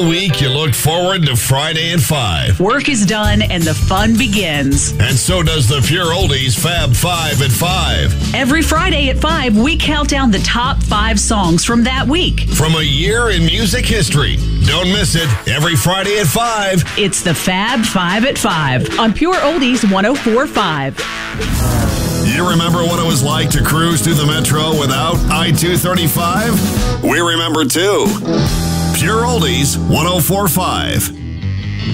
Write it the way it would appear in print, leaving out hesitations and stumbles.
All week, you look forward to Friday at 5. Work is done and the fun begins. And so does the Pure Oldies Fab 5 at 5. Every Friday at 5, we count down the top 5 songs from that week. From a year in music history. Don't miss it. Every Friday at 5. It's the Fab 5 at 5 on Pure Oldies 104.5. You remember what it was like to cruise through the metro without I-235? We remember too. Pure Oldies 104.5.